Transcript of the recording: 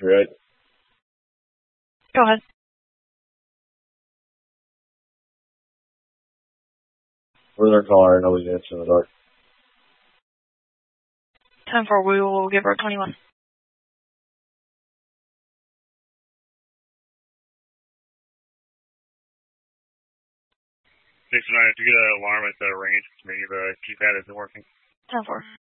Right. Go ahead. Further caller, nobody's answering the door. 10-4, we will give her 21. 6-9, if you get an alarm at the range, maybe the keypad isn't working. 10-4.